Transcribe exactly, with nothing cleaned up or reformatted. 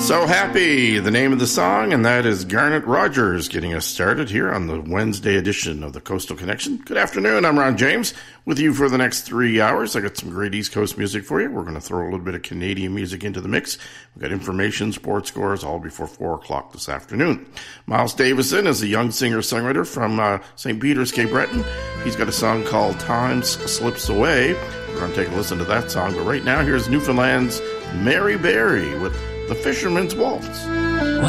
So Happy, the name of the song, and that is Garnet Rogers getting us started here on the Wednesday edition of the Coastal Connection. Good afternoon, I'm Ron James, with you for the next three hours. I got some great East Coast music for you. We're going to throw a little bit of Canadian music into the mix. We've got information, sports scores, all before four o'clock this afternoon. Miles Davison is a young singer-songwriter from uh, Saint Peter's, Cape Breton. He's got a song called Time Slips Away. We're going to take a listen to that song, but right now here's Newfoundland's Mary Berry with The Fisherman's Waltz. When